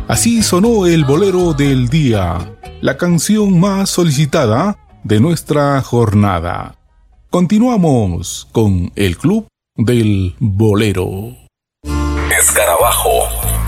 Así sonó el bolero del día, la canción más solicitada de nuestra jornada. Continuamos con el Club del Bolero. Escarabajo.